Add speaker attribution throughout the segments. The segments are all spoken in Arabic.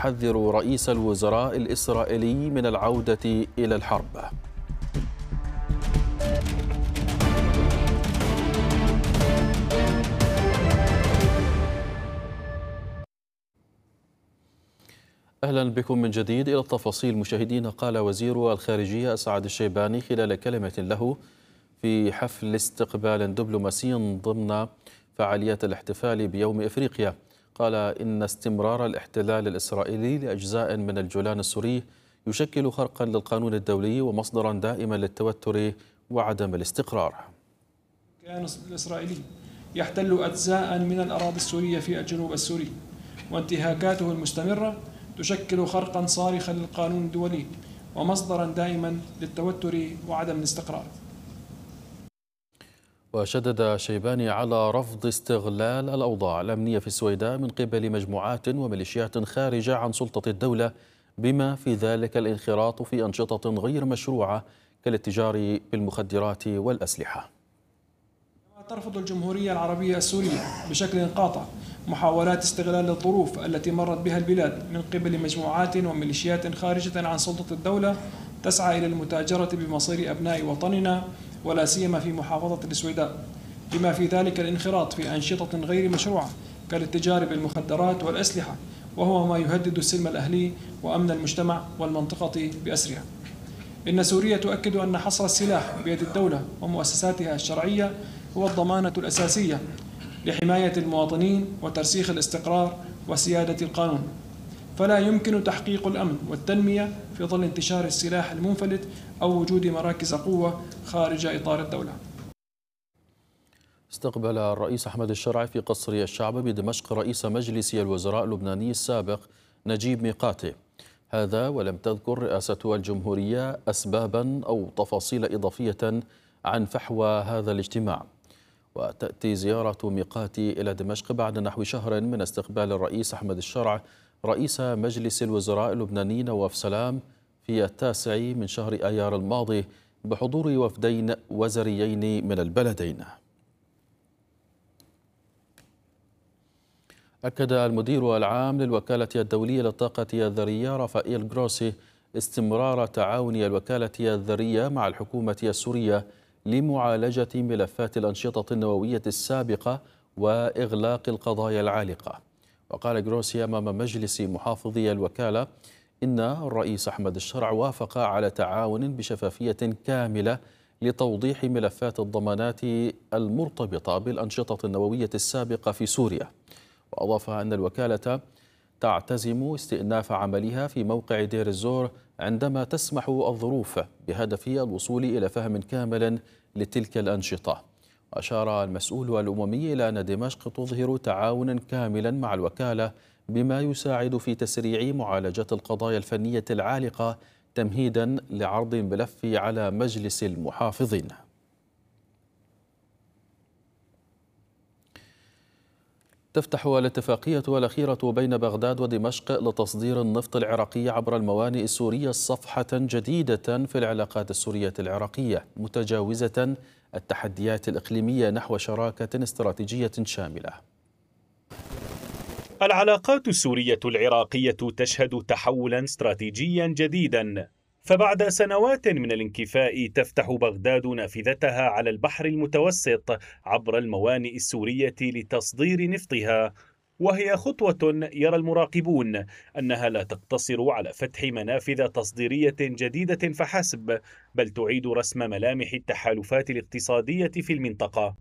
Speaker 1: تحذر رئيس الوزراء الإسرائيلي من العودة إلى الحرب. أهلا بكم من جديد. إلى التفاصيل مشاهدينا. قال وزير الخارجية أسعد الشيباني خلال كلمة له في حفل استقبال دبلوماسي ضمن فعاليات الاحتفال بيوم إفريقيا، قال إن استمرار الاحتلال الإسرائيلي لأجزاء من الجولان السوري يشكل خرقا للقانون الدولي ومصدرا دائما للتوتر وعدم الاستقرار.
Speaker 2: الكيان الإسرائيلي يحتل أجزاء من الأراضي السورية في الجنوب السوري، وانتهاكاته المستمرة تشكل خرقا صارخا للقانون الدولي ومصدرا دائما للتوتر وعدم الاستقرار.
Speaker 1: وشدد شيباني على رفض استغلال الأوضاع الأمنية في السويداء من قبل مجموعات وميليشيات خارجة عن سلطة الدولة، بما في ذلك الانخراط في أنشطة غير مشروعة كالاتجار بالمخدرات والأسلحة.
Speaker 2: ترفض الجمهورية العربية السورية بشكل قاطع محاولات استغلال الظروف التي مرت بها البلاد من قبل مجموعات وميليشيات خارجة عن سلطة الدولة تسعى إلى المتاجرة بمصير أبناء وطننا ولا سيما في محافظة السويداء، بما في ذلك الانخراط في أنشطة غير مشروعة كالاتجار بالمخدرات والأسلحة، وهو ما يهدد السلم الأهلي وأمن المجتمع والمنطقة بأسرها. إن سوريا تؤكد أن حصر السلاح بيد الدولة ومؤسساتها الشرعية هو الضمانة الأساسية لحماية المواطنين وترسيخ الاستقرار وسيادة القانون، فلا يمكن تحقيق الأمن والتنمية في ظل انتشار السلاح المنفلت أو وجود مراكز قوة خارج إطار الدولة.
Speaker 1: استقبل الرئيس أحمد الشرع في قصر الشعب بدمشق رئيس مجلس الوزراء اللبناني السابق نجيب ميقاتي. هذا ولم تذكر رئاسة الجمهورية أسبابا أو تفاصيل إضافية عن فحوى هذا الاجتماع. وتأتي زيارة ميقاتي إلى دمشق بعد نحو شهر من استقبال الرئيس أحمد الشرع رئيس مجلس الوزراء اللبناني نواف سلام في 9 من شهر آيار الماضي بحضور وفدين وزريين من البلدين. أكد المدير العام للوكالة الدولية للطاقة الذرية رافائيل جروسي استمرار تعاون الوكالة الذرية مع الحكومة السورية لمعالجة ملفات الأنشطة النووية السابقة وإغلاق القضايا العالقة. وقال جروسي أمام مجلس محافظي الوكالة إن الرئيس أحمد الشرع وافق على تعاون بشفافية كاملة لتوضيح ملفات الضمانات المرتبطة بالأنشطة النووية السابقة في سوريا. وأضاف أن الوكالة تعتزم استئناف عملها في موقع دير الزور عندما تسمح الظروف بهدف الوصول إلى فهم كامل لتلك الأنشطة. وأشار المسؤول الأممي إلى أن دمشق تظهر تعاونا كاملا مع الوكالة بما يساعد في تسريع معالجة القضايا الفنية العالقة تمهيدا لعرض الملف على مجلس المحافظين. تفتح الاتفاقية الأخيرة بين بغداد ودمشق لتصدير النفط العراقي عبر الموانئ السورية صفحة جديدة في العلاقات السورية العراقية، متجاوزة التحديات الإقليمية نحو شراكة استراتيجية شاملة.
Speaker 3: العلاقات السورية العراقية تشهد تحولا استراتيجيا جديدا، فبعد سنوات من الانكفاء تفتح بغداد نافذتها على البحر المتوسط عبر الموانئ السورية لتصدير نفطها، وهي خطوة يرى المراقبون أنها لا تقتصر على فتح منافذ تصديرية جديدة فحسب، بل تعيد رسم ملامح التحالفات الاقتصادية في المنطقة.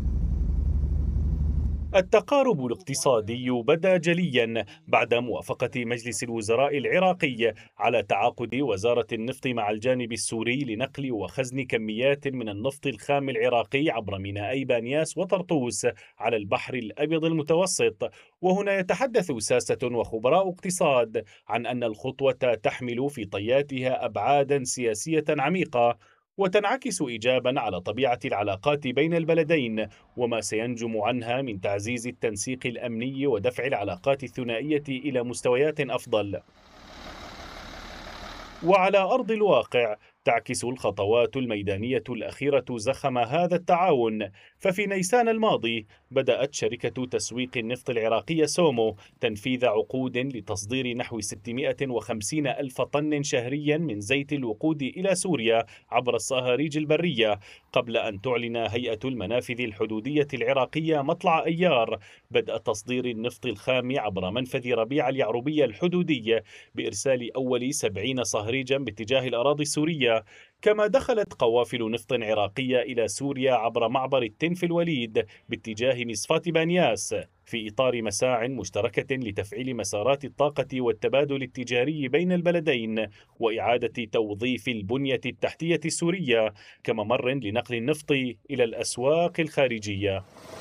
Speaker 3: التقارب الاقتصادي بدا جليا بعد موافقة مجلس الوزراء العراقي على تعاقد وزارة النفط مع الجانب السوري لنقل وخزن كميات من النفط الخام العراقي عبر مينائي بانياس وطرطوس على البحر الأبيض المتوسط. وهنا يتحدث ساسة وخبراء اقتصاد عن أن الخطوة تحمل في طياتها أبعادا سياسية عميقة وتنعكس إيجابا على طبيعة العلاقات بين البلدين، وما سينجم عنها من تعزيز التنسيق الأمني ودفع العلاقات الثنائية إلى مستويات أفضل. وعلى أرض الواقع تعكس الخطوات الميدانية الأخيرة زخم هذا التعاون. ففي نيسان الماضي بدأت شركة تسويق النفط العراقية سومو تنفيذ عقود لتصدير نحو 650 ألف طن شهريا من زيت الوقود إلى سوريا عبر الصهاريج البرية، قبل أن تعلن هيئة المنافذ الحدودية العراقية مطلع أيار بدء تصدير النفط الخام عبر منفذ ربيع اليعربية الحدودي بإرسال أول 70 صهريجا باتجاه الأراضي السورية. كما دخلت قوافل نفط عراقية إلى سوريا عبر معبر التنف الوليد باتجاه مصفاة بانياس في إطار مساع مشتركة لتفعيل مسارات الطاقة والتبادل التجاري بين البلدين وإعادة توظيف البنية التحتية السورية كممر لنقل النفط إلى الأسواق الخارجية.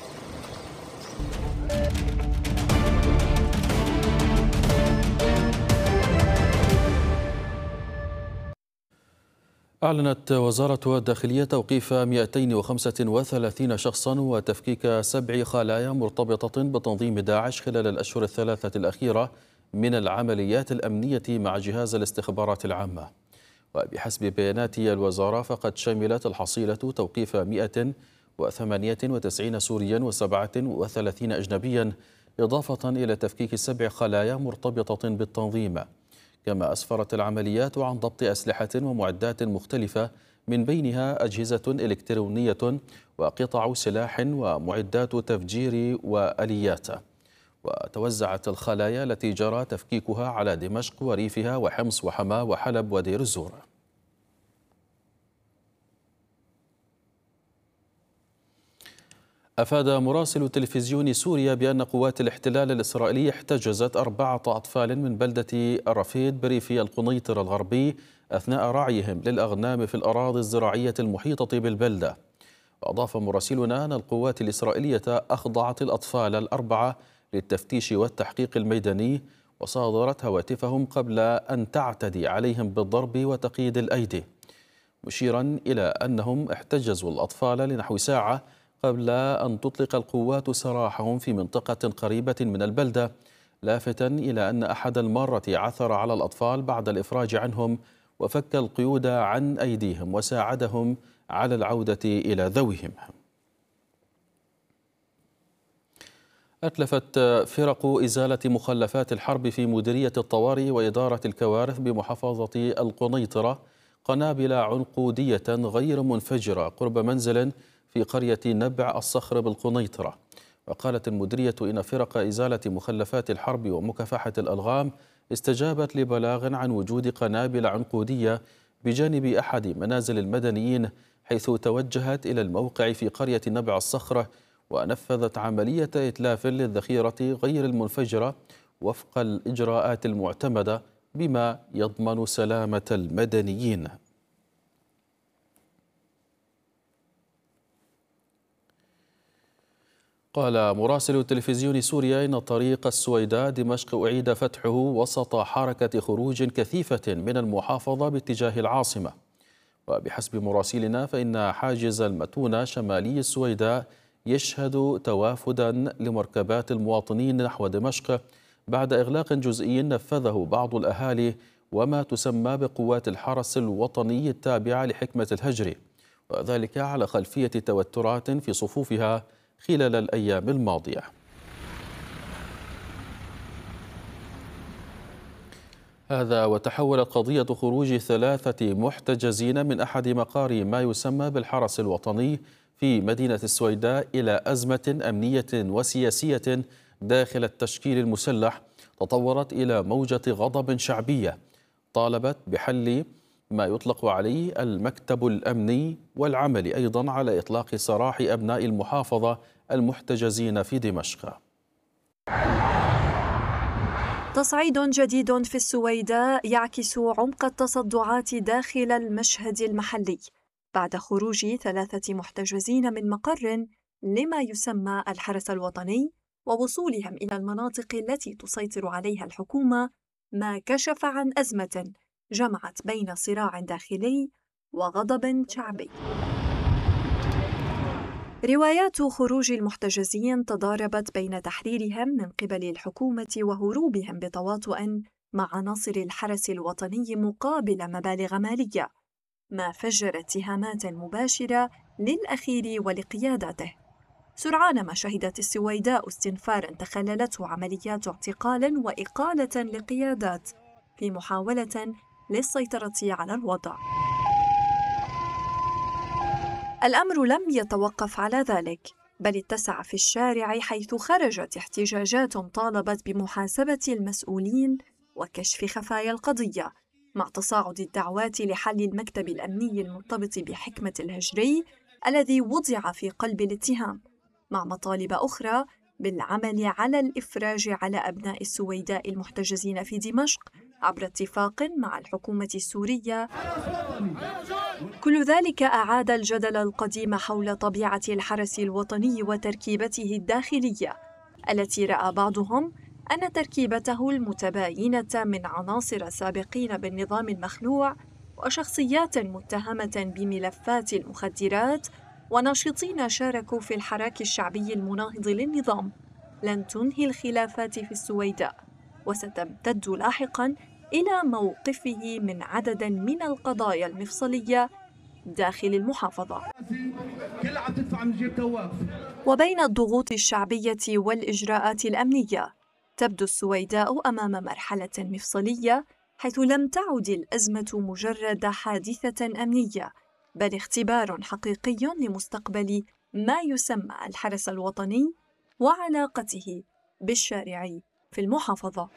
Speaker 1: أعلنت وزارة الداخلية توقيف 235 شخصا وتفكيك 7 خلايا مرتبطة بتنظيم داعش خلال الأشهر الثلاثة الأخيرة من العمليات الأمنية مع جهاز الاستخبارات العامة. وبحسب بيانات الوزارة فقد شملت الحصيلة توقيف 198 سوريا و37 أجنبيا، إضافة إلى تفكيك 7 خلايا مرتبطة بالتنظيم. كما أسفرت العمليات عن ضبط أسلحة ومعدات مختلفة من بينها أجهزة إلكترونية وقطع سلاح ومعدات تفجير وآليات. وتوزعت الخلايا التي جرى تفكيكها على دمشق وريفها وحمص وحماة وحلب ودير الزور. أفاد مراسل تلفزيون سوريا بأن قوات الاحتلال الإسرائيلي احتجزت 4 أطفال من بلدة الرفيد بريف القنيطرة الغربي أثناء رعيهم للأغنام في الأراضي الزراعية المحيطة بالبلدة. وأضاف مراسلنا أن القوات الإسرائيلية أخضعت الأطفال ال4 للتفتيش والتحقيق الميداني، وصادرت هواتفهم قبل أن تعتدي عليهم بالضرب وتقييد الأيدي، مشيرا إلى أنهم احتجزوا الأطفال لنحو ساعة قبل أن تطلق القوات سراحهم في منطقة قريبة من البلدة، لافتا إلى أن أحد المارة عثر على الأطفال بعد الإفراج عنهم وفك القيود عن أيديهم وساعدهم على العودة إلى ذويهم. أتلفت فرق إزالة مخلفات الحرب في مديرية الطوارئ وإدارة الكوارث بمحافظة القنيطرة قنابل عنقودية غير منفجرة قرب منزل في قرية نبع الصخر بالقنيطرة. وقالت المديرية إن فرق إزالة مخلفات الحرب ومكافحة الألغام استجابت لبلاغ عن وجود قنابل عنقودية بجانب أحد منازل المدنيين، حيث توجهت إلى الموقع في قرية نبع الصخرة ونفذت عملية إتلاف للذخيرة غير المنفجرة وفق الإجراءات المعتمدة بما يضمن سلامة المدنيين. قال مراسل تلفزيون سوريا إن طريق السويداء دمشق أعيد فتحه وسط حركة خروج كثيفة من المحافظة باتجاه العاصمة. وبحسب مراسلنا فإن حاجز المتونة شمالي السويداء يشهد توافدا لمركبات المواطنين نحو دمشق بعد إغلاق جزئي نفذه بعض الأهالي وما تسمى بقوات الحرس الوطني التابعة لحكمة الهجر، وذلك على خلفية توترات في صفوفها خلال الأيام الماضية. هذا وتحولت قضية خروج 3 محتجزين من أحد مقار ما يسمى بالحرس الوطني في مدينة السويداء إلى أزمة أمنية وسياسية داخل التشكيل المسلح تطورت إلى موجة غضب شعبية طالبت بحل ما يطلق عليه المكتب الأمني والعمل أيضا على إطلاق سراح أبناء المحافظة المحتجزين في دمشق.
Speaker 4: تصعيد جديد في السويداء يعكس عمق التصدعات داخل المشهد المحلي بعد خروج 3 محتجزين من مقر لما يسمى الحرس الوطني ووصولهم إلى المناطق التي تسيطر عليها الحكومة، ما كشف عن أزمة جمعت بين صراع داخلي وغضب شعبي. روايات خروج المحتجزين تضاربت بين تحريرهم من قبل الحكومة وهروبهم بتواطؤ مع عناصر الحرس الوطني مقابل مبالغ مالية، ما فجر اتهامات مباشرة للأخير ولقيادته. سرعان ما شهدت السويداء استنفارا تخللته عمليات اعتقال وإقالة لقيادات في محاولة للسيطرة على الوضع. الأمر لم يتوقف على ذلك، بل اتسع في الشارع، حيث خرجت احتجاجات طالبت بمحاسبة المسؤولين وكشف خفايا القضية، مع تصاعد الدعوات لحل المكتب الأمني المرتبط بحكمة الهجري الذي وضع في قلب الاتهام، مع مطالب أخرى بالعمل على الإفراج على أبناء السويداء المحتجزين في دمشق عبر اتفاق مع الحكومة السورية. كل ذلك أعاد الجدل القديم حول طبيعة الحرس الوطني وتركيبته الداخلية، التي رأى بعضهم أن تركيبته المتباينة من عناصر سابقين بالنظام المخلوع وشخصيات متهمة بملفات المخدرات وناشطين شاركوا في الحراك الشعبي المناهض للنظام لن تنهي الخلافات في السويداء، وستمتد لاحقاً إلى موقفه من عدد من القضايا المفصلية داخل المحافظة. وبين الضغوط الشعبية والإجراءات الأمنية، تبدو السويداء أمام مرحلة مفصلية، حيث لم تعد الأزمة مجرد حادثة أمنية، بل اختبار حقيقي لمستقبل ما يسمى الحرس الوطني وعلاقته بالشارع في المحافظة.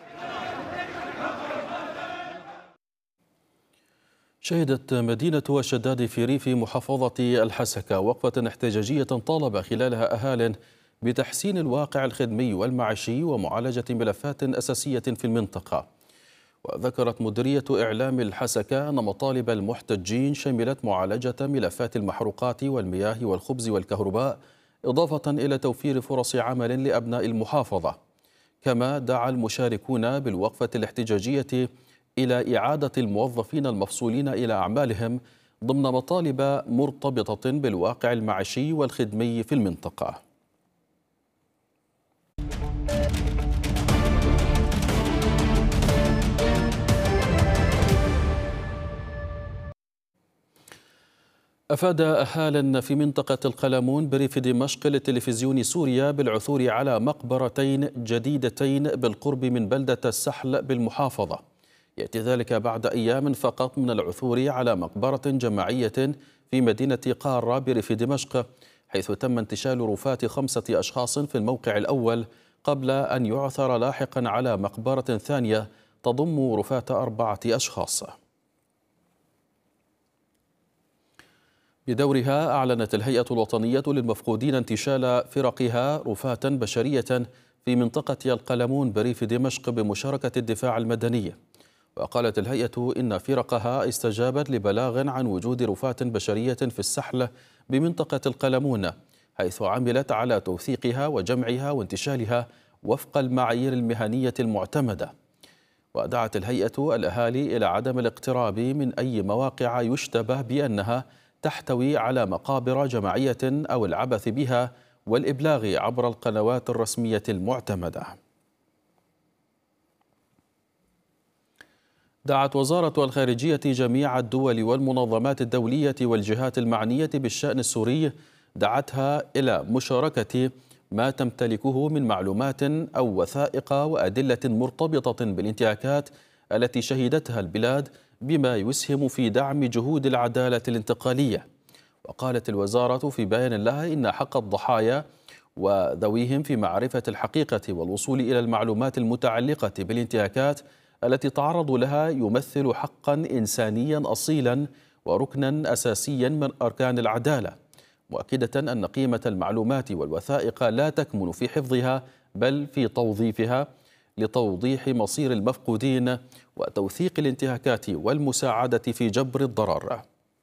Speaker 1: شهدت مدينة الشداد في ريف محافظة الحسكة وقفة احتجاجية طالب خلالها أهال بتحسين الواقع الخدمي والمعيشي ومعالجة ملفات أساسية في المنطقة. وذكرت مديرية إعلام الحسكة أن مطالب المحتجين شملت معالجة ملفات المحروقات والمياه والخبز والكهرباء، إضافة إلى توفير فرص عمل لأبناء المحافظة. كما دعا المشاركون بالوقفة الاحتجاجية إلى إعادة الموظفين المفصولين إلى أعمالهم ضمن مطالب مرتبطة بالواقع المعيشي والخدمي في المنطقة. أفاد أهال في منطقة القلمون بريف دمشق لتلفزيون سوريا بالعثور على مقبرتين جديدتين بالقرب من بلدة السحل بالمحافظة. يأتي ذلك بعد أيام فقط من العثور على مقبرة جماعية في مدينة قارة بريف دمشق، حيث تم انتشال رفات 5 أشخاص في الموقع الأول قبل أن يعثر لاحقا على مقبرة ثانية تضم رفات 4 أشخاص. بدورها أعلنت الهيئة الوطنية للمفقودين انتشال فرقها رفات بشرية في منطقة القلمون بريف دمشق بمشاركة الدفاع المدني. وقالت الهيئة إن فرقها استجابت لبلاغ عن وجود رفات بشرية في السحل بمنطقة القلمون، حيث عملت على توثيقها وجمعها وانتشالها وفق المعايير المهنية المعتمدة. ودعت الهيئة الأهالي إلى عدم الاقتراب من أي مواقع يشتبه بأنها تحتوي على مقابر جماعية أو العبث بها، والإبلاغ عبر القنوات الرسمية المعتمدة. دعت وزارة الخارجية جميع الدول والمنظمات الدولية والجهات المعنية بالشأن السوري، دعتها إلى مشاركة ما تمتلكه من معلومات أو وثائق وأدلة مرتبطة بالانتهاكات التي شهدتها البلاد، بما يسهم في دعم جهود العدالة الانتقالية. وقالت الوزارة في بيان لها إن حق الضحايا وذويهم في معرفة الحقيقة والوصول إلى المعلومات المتعلقة بالانتهاكات التي تعرضوا لها يمثل حقا إنسانيا أصيلا وركنا أساسيا من أركان العدالة، مؤكدة أن قيمة المعلومات والوثائق لا تكمن في حفظها بل في توظيفها لتوضيح مصير المفقودين وتوثيق الانتهاكات والمساعدة في جبر الضرر.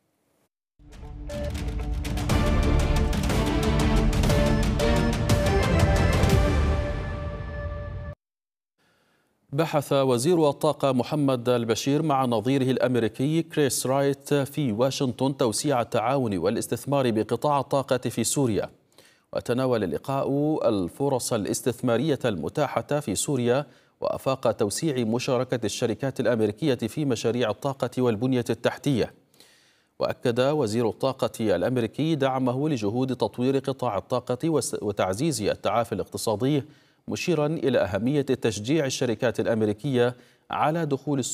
Speaker 1: بحث وزير الطاقة محمد البشير مع نظيره الأمريكي كريس رايت في واشنطن توسيع التعاون والاستثمار بقطاع الطاقة في سوريا. وتناول اللقاء الفرص الاستثمارية المتاحة في سوريا وأفاق توسيع مشاركة الشركات الأمريكية في مشاريع الطاقة والبنية التحتية. وأكد وزير الطاقة الأمريكي دعمه لجهود تطوير قطاع الطاقة وتعزيز التعافي الاقتصادي، مشيرا إلى أهمية تشجيع الشركات الأمريكية على دخول السوق